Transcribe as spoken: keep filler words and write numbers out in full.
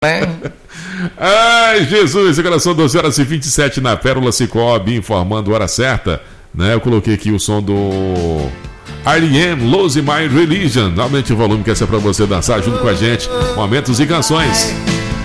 Ai, Jesus, agora são doze horas e vinte e sete na Pérola Cicobi, informando a hora certa, né? Eu coloquei aqui o som do R E M, Lose My Religion. Aumente o volume que essa é pra você dançar junto com a gente. Momentos e canções.